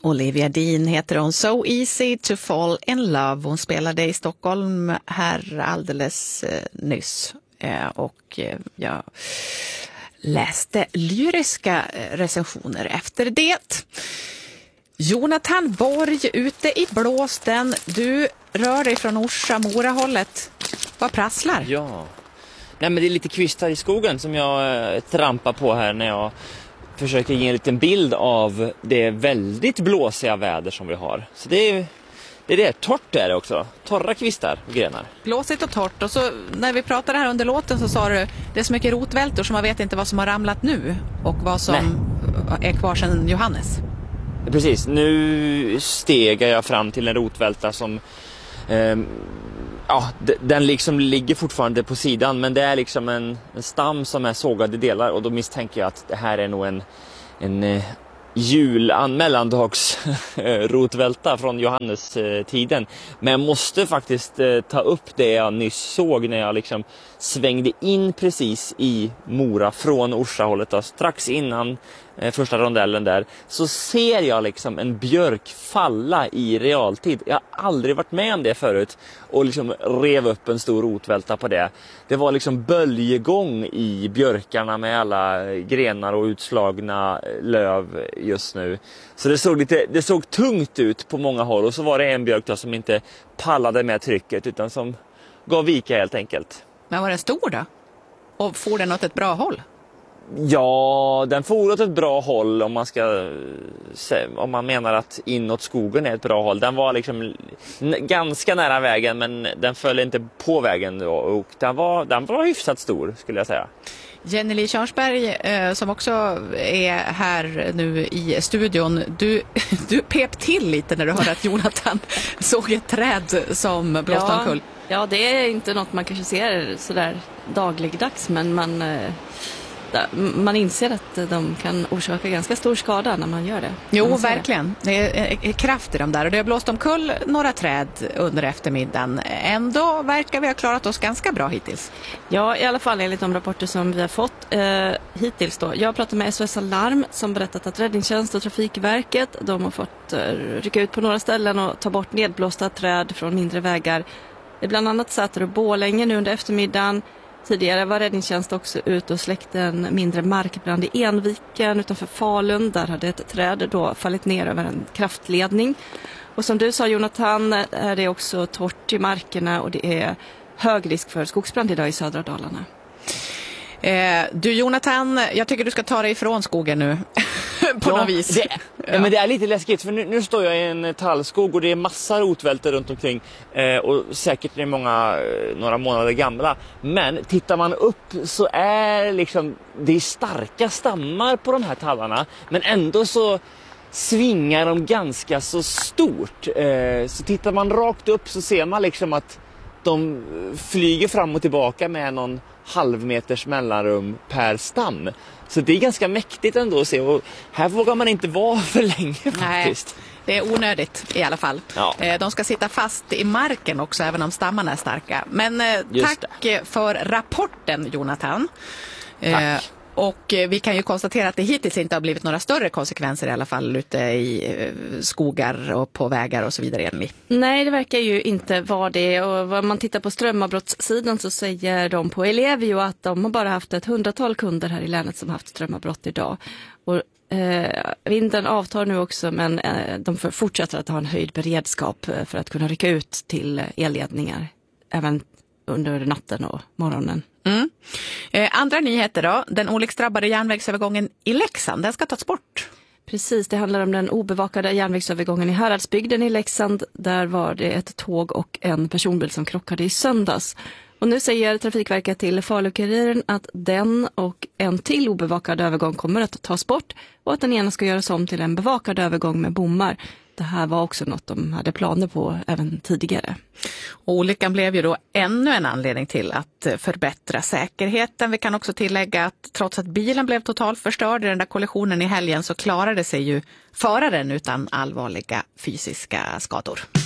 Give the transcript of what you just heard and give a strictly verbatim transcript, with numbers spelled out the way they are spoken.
Olivia Dean heter hon. So easy to fall in love. Hon spelade i Stockholm här alldeles eh, nyss. Eh, och eh, jag läste lyriska eh, recensioner efter det. Jonathan Borg ute i blåsten. Du rör dig från Orsa, Mora-hållet. Vad prasslar? Ja, nej men det är lite kvistar i skogen som jag eh, trampar på här när jag försöker ge en liten bild av det väldigt blåsiga väder som vi har. Så det är det är det. Torrt är det också. Torra kvistar och grenar. Blåsigt och torrt. Och så när vi pratade här under låten så sa du det är så mycket rotvältor så man vet inte vad som har ramlat nu och vad som Nej. är kvar sedan Johannes. Precis. Nu stegar jag fram till en rotvälta som eh, ja, d- den liksom ligger fortfarande på sidan, men det är liksom en, en stam som är sågade delar och då misstänker jag att det här är nog en en eh, julanmellandags rotvälta från Johannes eh, tiden. Men jag måste faktiskt eh, ta upp det jag nyss såg när jag liksom svängde in precis i Mora från Orsa-hållet då, strax innan eh, första rondellen där, så ser jag liksom en björk falla i realtid. Jag har aldrig varit med om det förut och liksom rev upp en stor rotvälta på det. Det var liksom böljegång i björkarna med alla grenar och utslagna löv just nu. Så det såg lite det såg tungt ut på många håll och så var det en björk då som inte pallade med trycket utan som gav vika helt enkelt. Men var den stor då? Och får den åt ett bra håll? Ja, den får åt ett bra håll om man ska om man menar att inåt skogen är ett bra håll. Den var liksom ganska nära vägen men den föll inte på vägen då, och den var den var hyfsat stor skulle jag säga. Jenny Lee Körnsberg eh, som också är här nu i studion. Du, du pep till lite när du hörde att Jonathan såg ett träd som blåste ja, omkull. Ja, det är inte något man kanske ser sådär dagligdags, men man, man inser att de kan orsaka ganska stor skada när man gör det. Jo, man verkligen. Det. det är kraft i dem där och det har blåst omkull några träd under eftermiddagen. Ändå verkar vi ha klarat oss ganska bra hittills. Ja, i alla fall enligt de rapporter som vi har fått eh, hittills då. Jag har pratat med S O S Alarm som berättat att Räddningstjänst och Trafikverket, de har fått eh, rycka ut på några ställen och ta bort nedblåsta träd från mindre vägar. Det är bland annat Säter och Borlänge nu under eftermiddagen. Tidigare var Räddningstjänst också ute och släckte en mindre markbrand i Enviken utanför Falun. Där hade ett träd då fallit ner över en kraftledning. Och som du sa Jonathan är det också torrt i markerna och det är hög risk för skogsbrand idag i södra Dalarna. Eh, du Jonathan, jag tycker du ska ta dig ifrån skogen nu. På ja, något vis. Det, ja. Men det är lite läskigt för nu, nu står jag i en tallskog och det är massa rotvältor runt omkring eh, och säkert är många eh, några månader gamla. Men tittar man upp så är liksom det är starka stammar på de här tallarna, men ändå så svingar de ganska så stort. Eh, så tittar man rakt upp så ser man liksom att de flyger fram och tillbaka med någon halvmeters mellanrum per stam. Så det är ganska mäktigt ändå att se och här vågar man inte vara för länge faktiskt. Nej, det är onödigt i alla fall. Ja. De ska sitta fast i marken också även om stammarna är starka. Men Just tack det. för rapporten Jonathan. Tack. Och vi kan ju konstatera att det hittills inte har blivit några större konsekvenser i alla fall ute i skogar och på vägar och så vidare. Enligt. Nej, det verkar ju inte vara det. Och om man tittar på strömavbrottssidan så säger de på Ellevio att de har bara haft ett hundratal kunder här i länet som har haft strömavbrott idag. Och eh, vinden avtar nu också men eh, de fortsätter att ha en höjd beredskap för att kunna rycka ut till elledningar även under natten och morgonen. Mm. Eh, andra nyheter då. Den olycksdrabbade järnvägsövergången i Leksand, den ska tas bort. Precis, det handlar om den obevakade järnvägsövergången i Häradsbygden i Leksand. Där var det ett tåg och en personbil som krockade i söndags. Och nu säger Trafikverket till Falukuriren att den och en till obevakad övergång kommer att tas bort och att den ena ska göras om till en bevakad övergång med bommar. Det här var också något de hade planer på även tidigare. Olyckan blev ju då ännu en anledning till att förbättra säkerheten. Vi kan också tillägga att trots att bilen blev totalt förstörd i den där kollisionen i helgen så klarade sig ju föraren utan allvarliga fysiska skador.